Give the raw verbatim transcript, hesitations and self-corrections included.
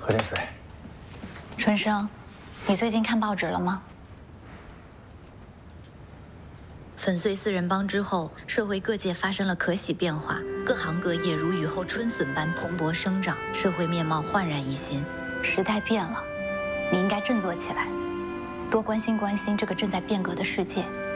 喝点水。 春生，你最近看报纸了吗？粉碎四人帮之后，社会各界发生了可喜变化，各行各业如雨后春笋般蓬勃生长，社会面貌焕然一新。时代变了，你应该振作起来，多关心关心这个正在变革的世界。